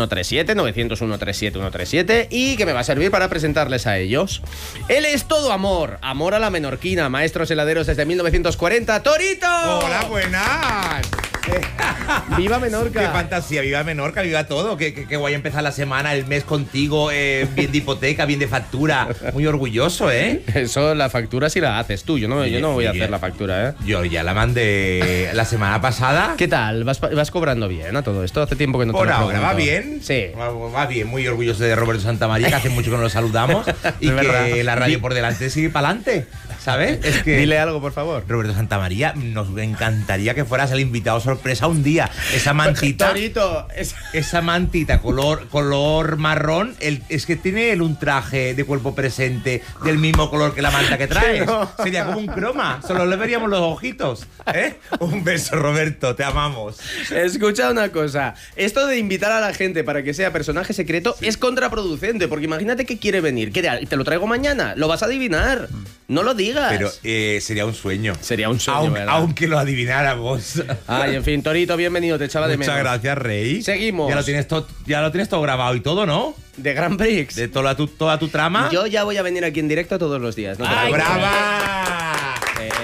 137, 901-37-137, y que me va a servir para presentarles a ellos. Él es todo amor, amor a la menorquina, maestros heladeros desde 1940, ¡Torito! ¡Hola, buenas! ¡Viva Menorca! ¡Qué fantasía! ¡Viva Menorca! ¡Viva todo! ¡Qué guay empezar la semana, el mes contigo! Bien de hipoteca, bien de factura. Muy orgulloso, ¿eh? Eso, la factura sí la haces tú. Yo no voy a hacer la factura, ¿eh? Yo ya la mandé la semana pasada. ¿Qué tal? ¿Vas cobrando bien a todo esto? Hace tiempo que no te Por lo ahora, pregunto. ¿va bien? Sí. Va bien, muy orgulloso de Roberto Santamaría, que hace mucho que no lo saludamos. Y Es verdad. que la radio por delante sigue para adelante, ¿sabes? Es que Dile algo, por favor. Roberto Santamaría, nos encantaría que fueras el invitado sorpresa un día. Esa mantita, Torito, esa mantita color marrón, es que tiene él un traje de cuerpo presente del mismo color que la manta que traes. No. Sería como un croma, solo le veríamos los ojitos, ¿eh? Un beso, Roberto, te amamos. escucha una cosa. Esto de invitar a la gente para que sea personaje secreto es contraproducente, porque imagínate que quiere venir. ¿Qué te lo traigo mañana? Lo vas a adivinar. No lo digas. Pero sería un sueño. Sería un sueño, ¿verdad? Aunque lo adivináramos. Ay, en fin, Torito, bienvenido, te echaba de menos. Muchas gracias, Rey. Seguimos. Ya lo tienes todo grabado y todo, ¿no? De Grand Prix. De toda tu trama. Yo ya voy a venir aquí en directo todos los días. No te ¡Ay, preocupes. brava!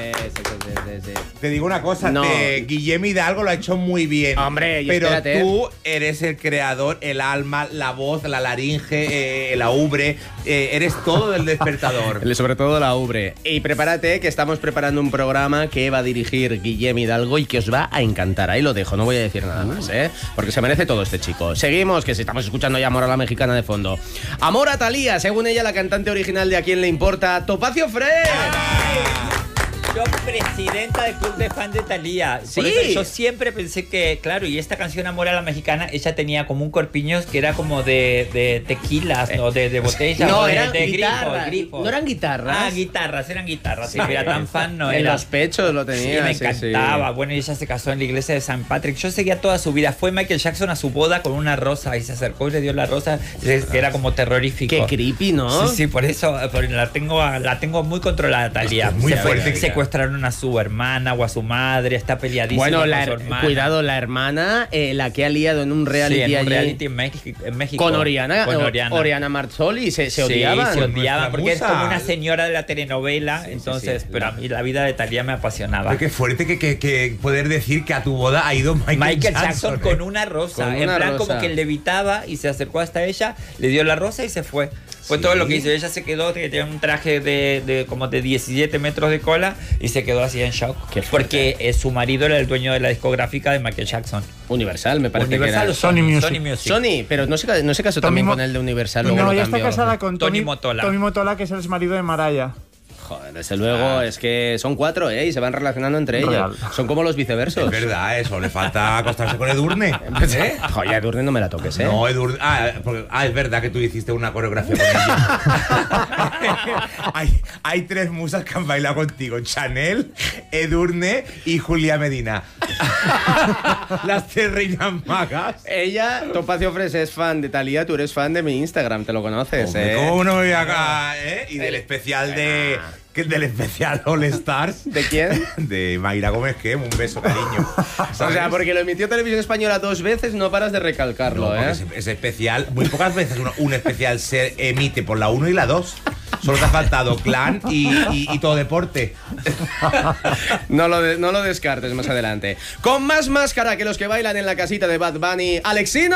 Sí. Te digo una cosa, No. Guillermo Hidalgo lo ha hecho muy bien. Hombre, y pero espérate. tú eres el creador, el alma, la voz, la laringe, la ubre, eres todo del despertador. Sobre todo la ubre. Y prepárate, que estamos preparando un programa que va a dirigir Guillermo Hidalgo y que os va a encantar. Ahí lo dejo, no voy a decir nada más, ¿eh? Porque se merece todo este chico. Seguimos, que si estamos escuchando ya Amor a la Mexicana de fondo. Amor a Thalía, según ella, la cantante original de A Quién le Importa, Topacio Fresh. Yo, presidenta del club de fan de Thalía. Sí. Por eso yo siempre pensé que, claro, y esta canción Amor a la Mexicana, ella tenía como un corpiño que era como de tequilas, ¿no? De botellas. No, o eran de guitarras. grifos. No eran guitarras. Eran guitarras. Sí, era tan fan, no En era. los pechos lo Sí, tenía. me encantaba. Bueno, y ella se casó en la iglesia de San Patrick. Yo seguía toda su vida. Fue Michael Jackson a su boda con una rosa y se acercó y le dio la rosa, que era como terrorífico. Qué creepy, ¿no? Sí, por eso la tengo muy controlada, Thalía. Muy fuerte. Secuestraron a su hermana o a su madre, está peleadísima Bueno, con su hermana. cuidado, la hermana, la que ha liado en un reality, Sí, en un allí reality en México. con Oriana, Con Oriana Marzoli, se Sí, odiaban. se odiaban Nuestra porque es musa. como una señora de la telenovela, entonces, sí. pero a mí la vida de Thalía me apasionaba. Pero qué fuerte que poder decir que a tu boda ha ido Michael Jackson ¿eh? con una rosa, Con en una plan rosa. como que levitaba y se acercó hasta ella, le dio la rosa y se fue. Fue Sí. todo lo que hizo. Ella se quedó, que tenía un traje de como de 17 metros de cola y se quedó así en shock. Qué fuerte. Porque su marido era el dueño de la discográfica de Michael Jackson. Universal, me parece Universal que o era. Sony Music. Music. Sony, pero no se casó también con el de Universal, luego No, lo ya está cambió. casada con Tony Motola. Tony Motola, que es el exmarido de Mariah. Joder, desde luego, es que son 4, ¿eh? Y se van relacionando entre ellos. Real. Son como los viceversos. Es verdad, eso, le falta acostarse con Edurne. ¿Eh? Joder, Edurne no me la toques, ¿eh? No, Edurne. Es verdad que tú hiciste una coreografía con ella. hay 3 musas que han bailado contigo: Chanel, Edurne y Julia Medina. Las 3 reinas magas. Ella, Topacio Fresh, es fan de Thalía, tú eres fan de mi Instagram, te lo conoces, Hombre, ¿eh? ¿cómo no me voy acá, eh? Y del especial del especial All Stars. ¿De quién? De Mayra Gómez, que un beso, cariño. O sea, porque lo emitió Televisión Española 2 veces, no paras de recalcarlo, No, ¿eh? porque es especial. Muy pocas veces un especial se emite por la 1 y la 2. Solo te ha faltado Clan y todo deporte. No lo descartes más adelante. Con más máscara que los que bailan en la casita de Bad Bunny, ¡Alexino!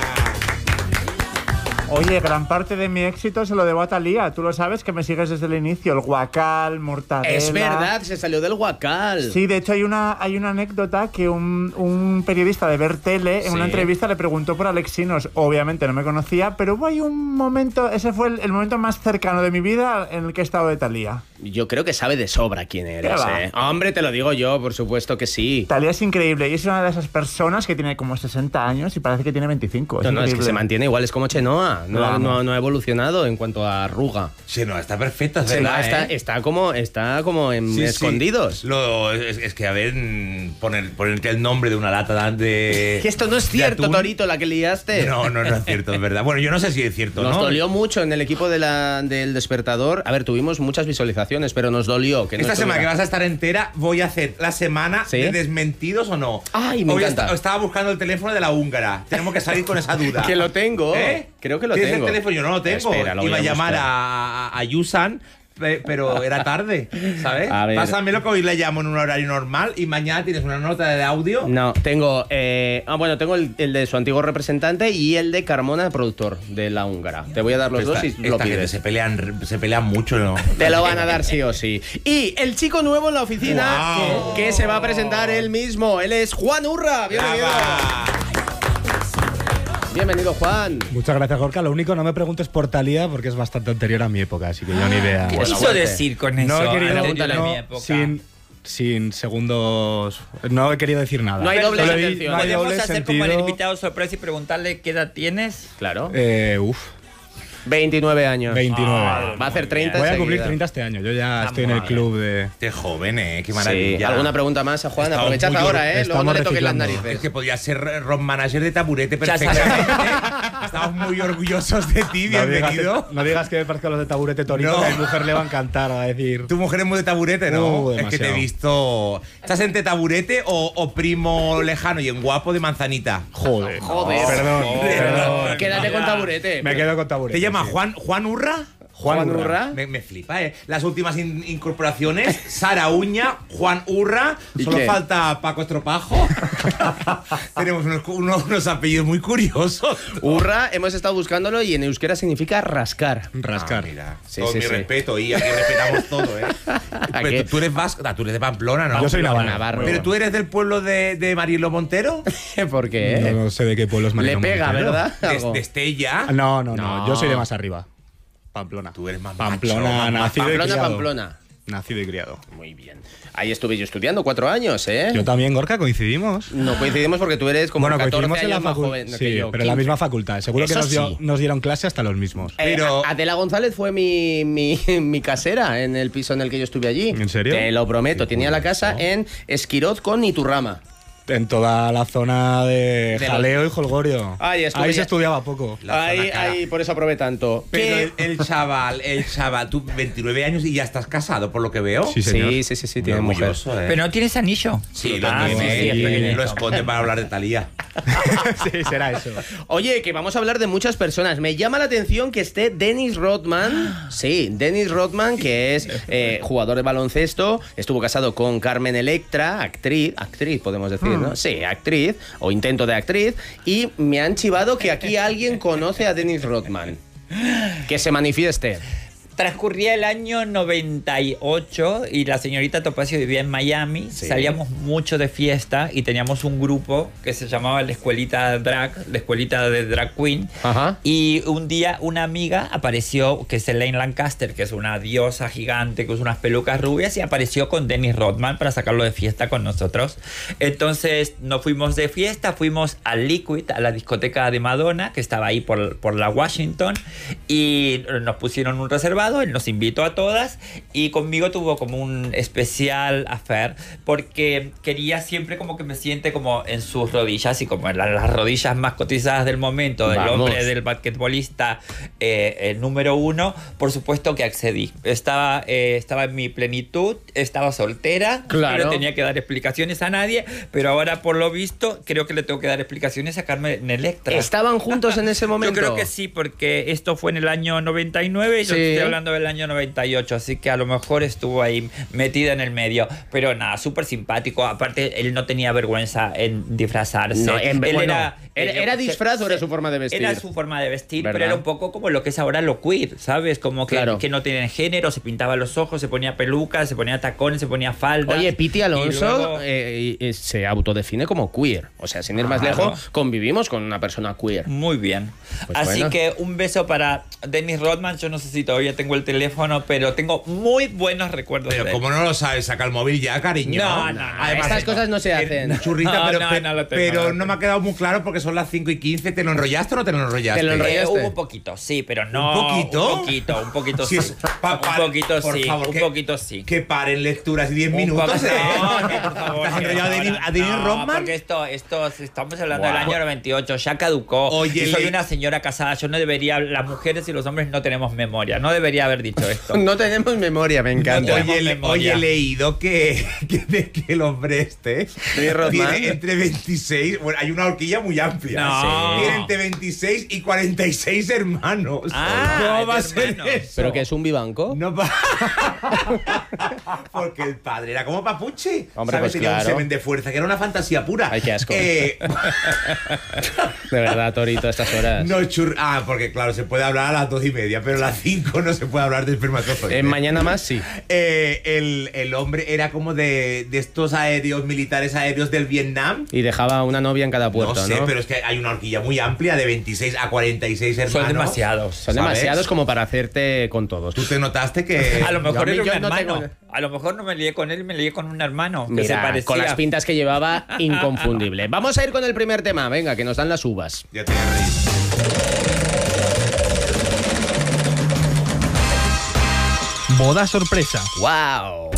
Oye, gran parte de mi éxito se lo debo a Thalía. Tú lo sabes, que me sigues desde el inicio. El guacal, mortadela... Es verdad, se salió del guacal. Sí, de hecho hay una anécdota que un periodista de Ver Tele en una entrevista le preguntó por Alexinos. Obviamente no me conocía, pero hubo ahí un momento, ese fue el momento más cercano de mi vida en el que he estado de Thalía. Yo creo que sabe de sobra quién eres, va? ¿eh? Hombre, te lo digo yo, por supuesto que sí. Thalía es increíble y es una de esas personas que tiene como 60 años y parece que tiene 25. No, es que se mantiene igual, es como Chenoa. Vamos. No ha evolucionado en cuanto a arruga. Sí, no, está perfecta, es Chenoa verdad, está como en Sí, sí. escondidos. Es que, a ver, ponerte el nombre de una lata de... Que esto no es de cierto, atún. Torito, la que liaste. No es cierto, es verdad. Bueno, yo no sé si es cierto, Nos ¿no? dolió mucho en el equipo del Despertador. A ver, tuvimos muchas visualizaciones vacaciones, pero nos dolió que no Esta semana que estuviera. vas a estar entera, voy a hacer la semana ¿Sí? de desmentidos o no. Ay, me Hoy encanta. estaba buscando el teléfono de la húngara. Tenemos que salir con esa duda. Que lo tengo. Creo que lo ¿Tienes tengo. el teléfono? Yo no lo tengo. Espera, lo voy Iba a llamar buscar. a Yusan, pero era tarde, ¿sabes? A ver. Pásamelo que hoy le llamo en un horario normal y mañana tienes una nota de audio. No, tengo. Bueno, tengo el de su antiguo representante y el de Carmona, el productor de la húngara. Te voy a dar los dos y lo Esta gente pides. se pelean mucho, ¿no? Te lo van a dar sí o sí. Y el chico nuevo en la oficina, Wow. que se va a presentar él mismo. Él es Juan Urra. Bienvenido. Brava. Bienvenido, Juan. Muchas gracias, Gorka. Lo único, no me preguntes por Thalía porque es bastante anterior a mi época, así que yo ni idea. ¿Qué Bueno, quiso aguante. decir con eso? No he querido, Anterior a no, mi época. sin segundos. No he querido decir nada. No hay doble Solo intención. no hay ¿Podemos doble hacer como el sentido. invitado sorpresa y preguntarle qué edad tienes? Claro. 29 años. 29. Va a hacer 30 Voy a enseguida. cumplir 30 este año. Yo ya estoy en el club de. Qué joven, qué Sí. maravilla. ¿Alguna pregunta más a Juan? Estamos Aprovechad muy ahora, Luego estamos no le toquen las reciclando. narices. Es que podía ser rock manager de Taburete Ya perfectamente. Estamos muy orgullosos de ti, bienvenido. No digas que me parezco a los de Taburete Torito, No. que a mi mujer le va a encantar, va a decir. Tu mujer es muy de Taburete, ¿no? Es que demasiado. te he visto. ¿Estás entre Taburete o primo lejano y en guapo de Manzanita? Joder. Joder. Perdón. Quédate con Taburete. Me quedo con Taburete. ¿Te llama sí. Juan Urra? Juan Urra. Me flipa, ¿eh? Las últimas incorporaciones, Sara Uña, Juan Urra, ¿Y solo qué? falta Paco Estropajo. Tenemos unos apellidos muy curiosos. Urra, hemos estado buscándolo y en euskera significa rascar. Rascar. Mira, Sí, todo sí, mi sí. respeto y aquí respetamos todo, ¿eh? ¿A Pero qué? tú eres vasco, tú eres de Pamplona, ¿no? Yo soy navarro. Navarro. Pero tú eres del pueblo de Marielo Montero, ¿Por qué? No sé de qué pueblo es Le Marino pega, Montero. ¿verdad? Algo. de Estella. No. No. Yo soy de más arriba. Pamplona. Tú eres más Pamplona, macho, más nacido y Pamplona, criado. Pamplona. Nacido y criado. Muy bien. Ahí estuve yo estudiando 4 años, ¿eh? Yo también, Gorka, coincidimos. No coincidimos porque tú eres como 14 coincidimos en años la más facultad. joven que Sí, yo. pero en la 15. misma facultad. Seguro que Eso nos dieron clase hasta los mismos. Pero- Adela González fue mi casera en el piso en el que yo estuve allí. ¿En serio? Te lo prometo. Tenía la casa en Esquiroz con Iturrama. En toda la zona de De Jaleo y Holgorio. Ahí estuve Ahí ya. se estudiaba poco. La Ahí, zona cara. ahí, por eso aprobé tanto. Pero ¿Qué? el chaval, tú 29 años y ya estás casado, por lo que veo. Sí, señor. Sí, tiene Muy mujer. orgulloso, ¿eh? Pero no tienes anillo. Sí, lo Ah, tiene, sí, sí, es y pequeñito. lo esconde para hablar de Thalía. Sí, será eso. Oye, que vamos a hablar de muchas personas. Me llama la atención que esté Dennis Rodman. Sí, Dennis Rodman, que es jugador de baloncesto. Estuvo casado con Carmen Electra, actriz podemos decir, ¿no? Sí, actriz, o intento de actriz. Y me han chivado que aquí alguien conoce a Dennis Rodman. Que se manifieste. Transcurría el año 98 y la señorita Topacio vivía en Miami. Sí. Salíamos mucho de fiesta y teníamos un grupo que se llamaba la Escuelita Drag, la Escuelita de Drag Queen. Ajá. Y un día una amiga apareció, que es Elaine Lancaster, que es una diosa gigante, que usa unas pelucas rubias, y apareció con Dennis Rodman para sacarlo de fiesta con nosotros. Entonces nos fuimos de fiesta, fuimos al Liquid, a la discoteca de Madonna, que estaba ahí por la Washington, y nos pusieron un reservado. Él nos invitó a todas y conmigo tuvo como un especial affair porque quería siempre como que me siente como en sus rodillas y como en las rodillas más cotizadas del momento del Vamos. hombre, del basquetbolista el número 1. Por supuesto que accedí. Estaba en mi plenitud, estaba soltera, Claro. no tenía que dar explicaciones a nadie, pero ahora por lo visto creo que le tengo que dar explicaciones a Carmen Electra. ¿Estaban juntos en ese Yo momento? creo que sí, porque esto fue en el año 99 y yo Sí. estoy hablando del año 98, así que a lo mejor estuvo ahí metida en el medio. Pero nada, súper simpático. Aparte, él no tenía vergüenza en disfrazarse. No, Él bueno, era ¿era disfraz o era su forma de vestir? Era su forma de vestir, ¿Verdad? pero era un poco como lo que es ahora lo queer, ¿sabes? Como que, Claro. que no tienen género, se pintaba los ojos, se ponía pelucas, se ponía tacones, se ponía falda. Oye, Piti Alonso y luego- se autodefine como queer. O sea, sin ir más Claro. lejos, convivimos con una persona queer. Muy bien. Pues Así bueno. que un beso para Dennis Rodman. Yo no sé si todavía tengo el teléfono, pero tengo muy buenos recuerdos Pero de él. como no lo sabes, saca el móvil ya, cariño. No. Estas cosas no se hacen. Churrita, No, pero, no, pe- no lo tengo, pero no lo no me tengo. ha quedado muy claro porque son las 5:15. ¿Te lo enrollaste o no te lo enrollaste? Te lo enrollaste. Hubo un poquito, sí, pero no. ¿Un poquito? Un poquito Si sí. es- pa- un poquito por sí. favor, un que- poquito sí. Que paren lecturas y 10 Un minutos, poco- ¿eh? No, por favor. ¿Te has que enrollado a Dennis no, Rodman? Porque esto estamos hablando Wow. del año 98, ya caducó. Oye, y soy le- una señora casada, yo no debería, las mujeres y los hombres no tenemos memoria, no debería debería haber dicho esto. No tenemos memoria, me encanta. Oye, he leído que el hombre Denis Rodman. tiene entre 26... Bueno, hay una horquilla muy amplia. No. Tiene entre 26 y 46 hermanos. ¿Cómo va a ser hermanos. eso? ¿Pero que es un vivanco? No porque el padre era como Papuchi. Hombre, ¿sabes? pues Tenía claro. un semen de fuerza, que era una fantasía pura. Ay, qué asco. Eh, De verdad, Torito, a estas horas. no, porque claro, se puede hablar a las 2:30, pero a las 5 no se puede hablar de espermatozoides. Mañana más, sí. El hombre era como de estos aéreos, militares aéreos del Vietnam. Y dejaba una novia en cada puerto, No ¿no? sé, pero es que hay una horquilla muy amplia de 26 a 46 hermanos. Son demasiados. Son ¿sabes? demasiados como para hacerte con todos. ¿Tú te notaste que...? A lo mejor yo era un no hermano. tengo- A lo mejor no me lié con él, me lié con un hermano que se Mira, parecía. con las pintas que llevaba, inconfundible. Vamos a ir con el primer tema, venga, que nos dan las uvas. Ya te reís. Boda sorpresa. ¡Wow!